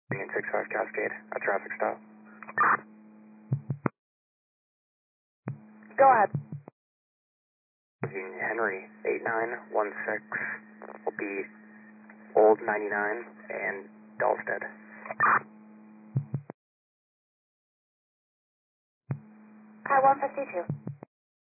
Union 65 Cascade, a traffic stop. Go ahead. Union Henry 8916 will be Old 99 and Dalstead. Car 152.